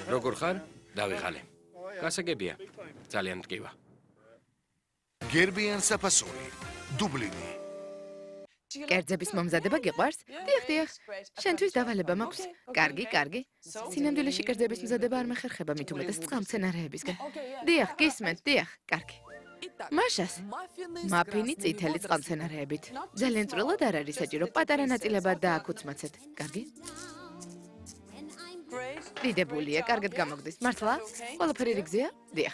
როგორ ხარ? დავიღალე. გასაგებია. ძალიან მტკივა. გერბიან საფასური, დუბლინი. კერძების მომზადება გიყვარს? დიახ. შენთვის დავალება მაქვს. კარგი. სინამდვილეში კერძების მზადება არ მეხერხება მით უმეტეს წყალმცენარეებისგან. დიახ, გისმენთ, დიახ, კარგი. მაშას მაფინი წითელი წყალმცენარეებით. ძალიან წვრილად არ არის საჭირო, პატარა ნაწილებად დააკუცმაცეთ. კარგი? დიდებულია, კარგად გამოგდის. მართლა? ყველაფერი რიგზეა? დიახ.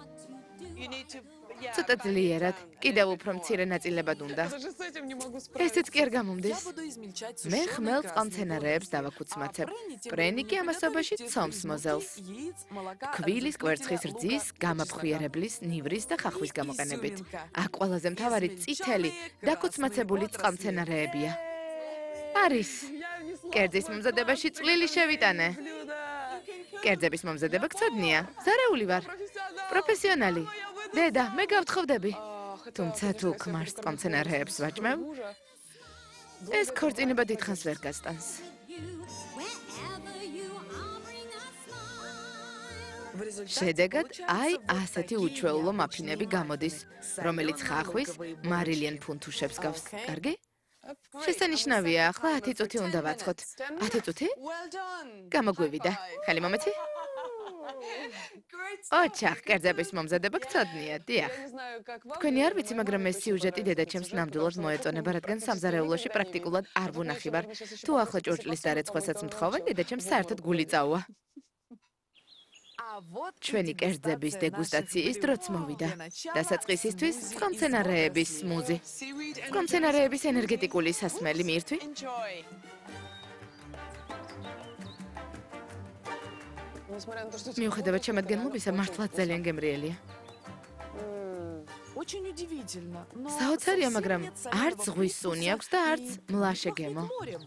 ცოტა ძლიერად, კიდევ უფრო მცირე ნაწილებად უნდა. ესეც კი არ გამომდის. მე ხმელ წყალმცენარეებს დავაკუცმაცებ. პრენიკი ამასობაში ცომს მოზელს. ქვილის, კვერცხის რძის, გამაფხვიარებლის, ნივრის და ხახვის გამოყენებით. აქ ყველაზე მთავარი წითელი დაკუცმაცებული წყალმცენარეებია. არის. კერძის მომზადებაში წვლილი შევიტანე. კერძების მომზადება გცოდნია. ზარეული ვარ. პროფესიონალი. დედა, მე გავთხოვდები. თუმცა თუ ქმარს წყალმცენარეებს ვაჭმევ, ეს ქორწინება დიდხანს ვერ გასტანს. შედეგად, აი ასეთი უჩვეულო მაფინები გამოდის, რომელიც ხახვის მარილიან ფუნთუშებს გავს. კარგი? შესანიშნავია, ახლა 10 წუთი უნდა ვაცხოთ. 10 წუთი? გამოგვივიდა. ხელი მომეცი? ოჩახ, კერძების მომზადება გცოდნია, დიახ. თქვენი არ ვიცი, მაგრამ ეს სიუჟეტი დედაჩემს ნამდვილად მოეწონება, რადგან სამზარეულოში პრაქტიკულად არ ვუნახი ვარ. თუ ახლა ჭურჭლის დარეცხვასაც მთხოვენ, დედაჩემს საერთოდ გული წაუვა. ჩვენი კერძების დეგუსტაციის დროც მოვიდა. დასაწყისისთვის წყალმცენარეების სმუზი. წყალმცენარეების ენერგეტიკული სასმელი მირთვი. მიუხედავად შემადგენლობისა, მართლაც ძალიან გემრიელია. საოცარია, მაგრამ არც ზღვის სუნი აქვს და არც მლაშე გემო.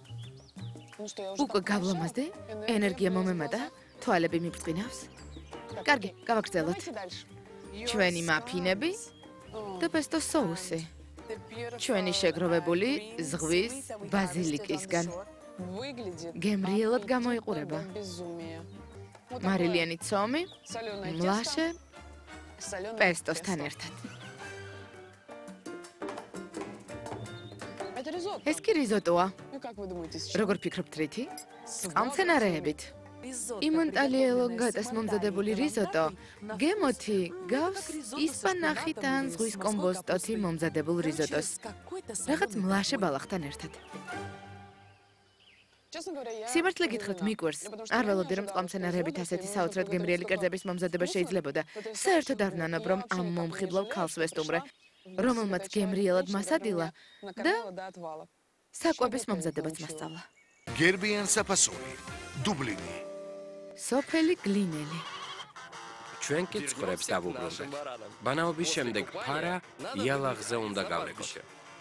უკვე გავლამაზდი? ენერგია მომემატა? თვალები მიბწყინავს? კარგი, გავაგრძელოთ. ჩვენი მაფინები და პესტო соуსი. ჩვენი შეგროვებული ზღვის ბაზილიკისგან. გემრიელად გამოიყურება. მარილიანი ცომი, მლაშე, პესტოსთან ერთად. ეს კი რიზოტოა. როგორ ფიქრობთ რითი? წყალმცენარეებით. იმონტალიელონგატას მომზადებული რიზოტო გემოთი გავს ისპანახით ან ზღვის კომბოსტოთი მომზადებულ რიზოტოს. რაღაც მლაშე ბალახთან ერთად. სიმართლე გითხრათ, მიკვირს. არ ველოდი, რომ წყალმცენარეებით ასეთი საოცრად გემრიელი კერძების მომზადება შეიძლებოდა. საერთოდ არ ვნანობ, რომ ამ მომხიბლავ ქალს ვესტუმრე, რომელმაც გემრიელად მასადილა და საკვების მომზადებაც მასწავლა. გერბიან საფასური, დუბლინი. სოფელი გლინელი. ჩვენ კი წვრებს დავუბრუნდეთ. ბანაობის შემდეგ ფარა იალაღზე უნდა გავლებოთ.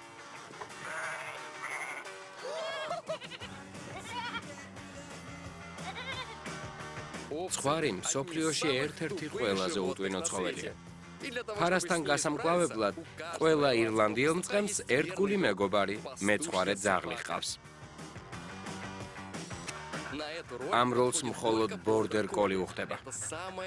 ცხვარი მსოფლიოში ერთ-ერთი ყველაზე უტვინო ცხოველია. ფარასთან გასამკლავებლად ყველა ირლანდიელ მწყემს ერთგული მეგობარი, მეცხვარე ძაღლი ჰყავს. ამ როლს მხოლოდ ბორდერ კოლი უხდება.